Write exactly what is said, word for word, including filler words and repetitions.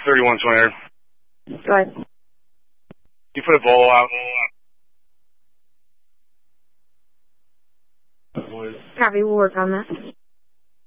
thirty-one Swinger. Go ahead. You put a Volo out. Copy, we'll work on that.